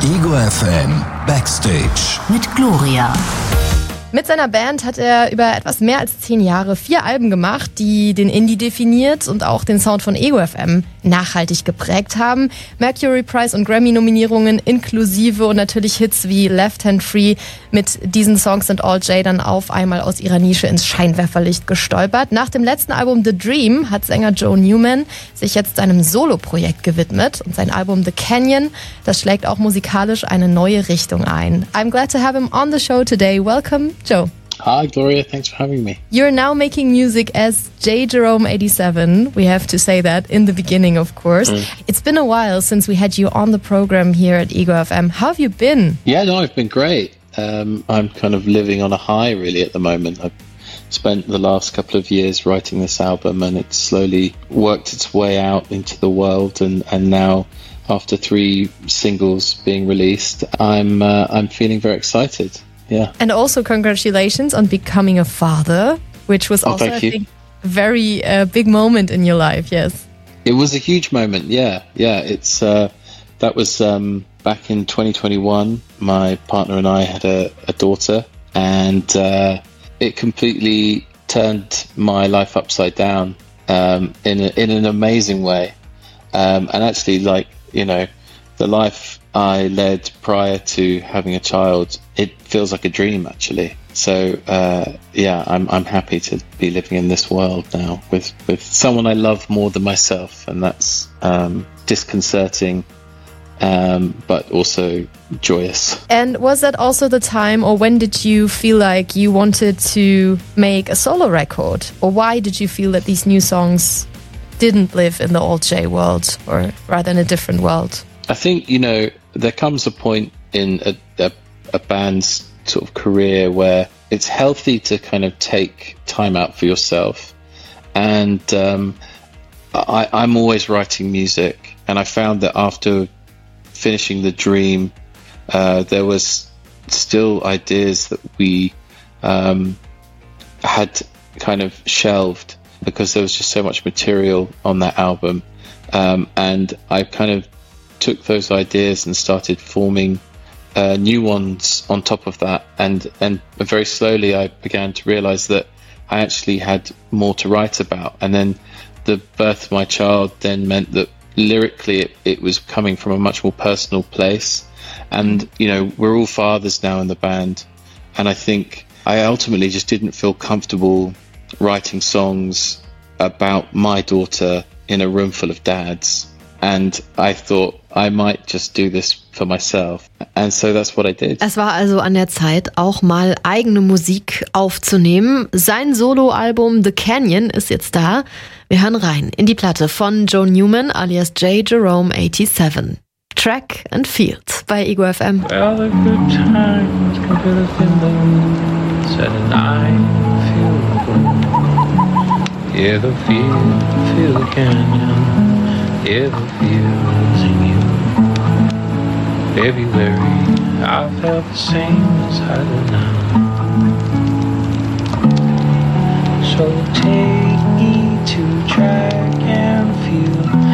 Ego FM Backstage mit Gloria. Mit seiner Band hat er über etwas mehr als 10 Jahre 4 Alben gemacht, die den Indie definiert und auch den Sound von Ego FM nachhaltig geprägt haben. Mercury Prize und Grammy-Nominierungen inklusive und natürlich Hits wie Left Hand Free. Mit diesen Songs sind Alt J dann auf einmal aus ihrer Nische ins Scheinwerferlicht gestolpert. Nach dem letzten Album The Dream hat Sänger Joe Newman sich jetzt seinem Solo-Projekt gewidmet und sein Album The Canyon, das schlägt auch musikalisch eine neue Richtung ein. I'm glad to have him on the show today. Welcome, Joe. Hi, Gloria. Thanks for having me. You're now making music as J. Jerome 87. We have to say that in the beginning, of course. It's been a while since we had you on the program here at Ego FM. How have you been? Yeah, no, I've been great. I'm kind of living on a high, really, at the moment. I've spent the last couple of years writing this album, and it's slowly worked its way out into the world. And now, after 3 singles being released, I'm feeling very excited. Yeah. And also congratulations on becoming a father, which was also, I think, a very big moment in your life, yes. It was a huge moment, yeah. It's that was back in 2021. My partner and I had a daughter, and it completely turned my life upside down in an amazing way. And actually, like, you know, the life I led prior to having a child, it feels like a dream, actually. So I'm happy to be living in this world now with someone I love more than myself, and that's disconcerting, but also joyous. And was that also the time, or when did you feel like you wanted to make a solo record? Or why did you feel that these new songs didn't live in the Alt J world, or rather in a different world? I think, you know, there comes a point in a band's sort of career where it's healthy to kind of take time out for yourself. And I'm always writing music, and I found that after finishing The Dream, there was still ideas that we had kind of shelved because there was just so much material on that album. And I kind of took those ideas and started forming new ones on top of that, and very slowly I began to realize that I actually had more to write about. And then the birth of my child then meant that lyrically it was coming from a much more personal place. And, you know, we're all fathers now in the band, and I think I ultimately just didn't feel comfortable writing songs about my daughter in a room full of dads. And I thought I might just do this for myself. And so that's what I did. Es war also an der Zeit, auch mal eigene Musik aufzunehmen. Sein Soloalbum The Canyon ist jetzt da. Wir hören rein in die Platte von Joe Newman alias J. Jerome 87. Track and Field bei Ego FM. Well, the good times can be the thing said and I feel good. Yeah, the feel the canyon. Yeah, the feels in you. February, I felt the same as I do now. So take me to track and field.